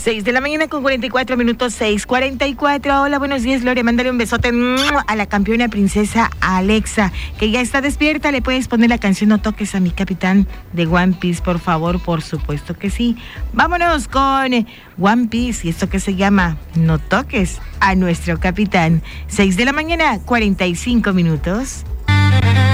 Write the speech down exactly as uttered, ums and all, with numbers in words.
seis de la mañana con cuarenta y cuatro minutos, seis cuarenta y cuatro. Hola, buenos días, Gloria. Mándale un besote a la campeona princesa Alexa, que ya está despierta. Le puedes poner la canción No Toques a mi Capitán de One Piece, por favor. Por supuesto que sí. Vámonos con One Piece y esto que se llama No Toques a nuestro capitán. seis de la mañana, cuarenta y cinco minutos.